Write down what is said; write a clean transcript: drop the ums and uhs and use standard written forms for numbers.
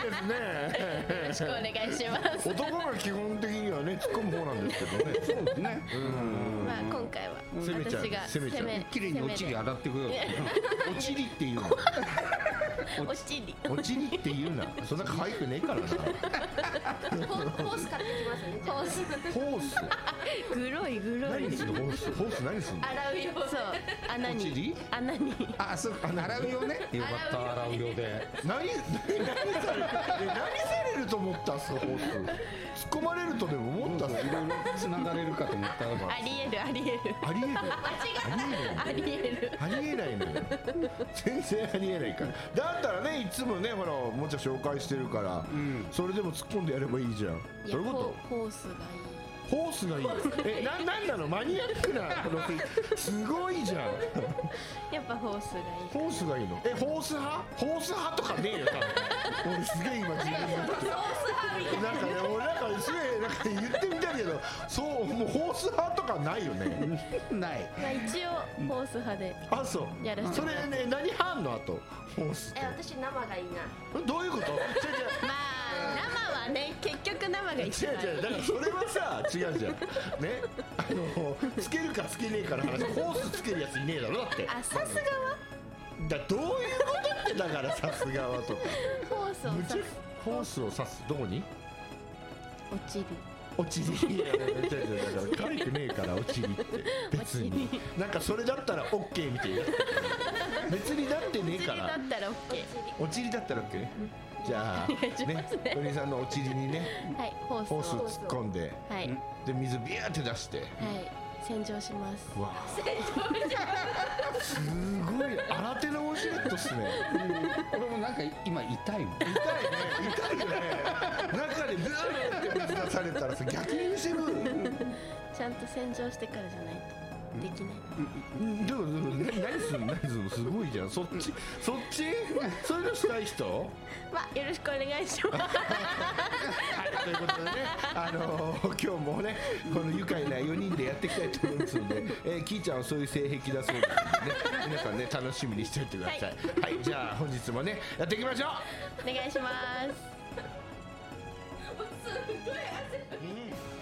ですね。 よろしくお願いします。 男が基本的にはね突っ込む方なんですけどね。 そうですね。 まあ今回は攻めちゃう私が攻めちゃう綺麗におちり洗ってくよ。 おちりっていうの。 おちりおちりっていうな。そんな可愛くねえからな。 ホース買ってきますね。 ホースホース。 グロいグロい何すんのホース。ホース何すんの。 洗うよ。 そう穴おちりに穴にあ、そう、洗うよね。よかった、洗うよで。 何されると思ったっすかホース。突っ込まれるとでも思ったっす。 いろいろ繋がれるかと思ったらば。 ありえるありえるありえる。 ありえるありえないのよ。全然ありえないから。だったらねいつもねほらおもちゃ紹介してるから、それでも突っ込んでやればいいじゃん。 いやどういうこと？ ホースがいい。 ホースがいい。なんなのマニアックなすごいじゃん。 やっぱホースがいい。 ホースがいいの。ホース派？ホース派とかねえよ多分。俺すげえ今自分でなんかね俺なんかすげえなんか言ってみたいけどそうもうホース派とかないよね。 ない。 まあ一応ホース派であそうやらせてそれね何派あんのあとホースって私生がいいな。 どういうこと？違う違うまあ生はね結局生が一番いい。 違う違うだからそれはさ違うじゃんねつけるかつけねえかの話ホースつけるやついねえだろだってあさすがはどういうことってだからさすがはとかホースを刺すホースを刺すどこに落ちる落ちりいやいや違う違うだから可愛くねえから落ちりって別になんかそれだったら OK みたいな別になってねえから落ちりだったら OK。 落ちりだったら OK じゃあねお兄さんの落ちりにねはいホースをホース突っ込んではいで水ビューって出してはい洗浄します。 わあすごい新手のウォシュレットっすね俺もなんか今痛いもん。 痛いね痛いよね中でブーって水出されたらさ逆に見せるちゃんと洗浄してからじゃないとできない。 どう何すんのすごいじゃんそっちそういうのしたい人まあよろしくお願いします。 はいということでね今日もねこの愉快な4人でやっていきたいと思いますのでキーちゃんはそういう性癖だそうですのでね皆さんね楽しみにしておいてくださいはいじゃあ本日もねやっていきましょうお願いします。 すごい汗。